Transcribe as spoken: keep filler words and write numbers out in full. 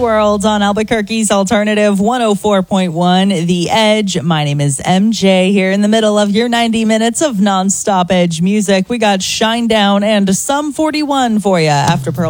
World on Albuquerque's Alternative one oh four point one, The Edge. My name is M J here in the middle of your ninety minutes of nonstop Edge music. We got Shine Down and Sum forty-one for you after Pearl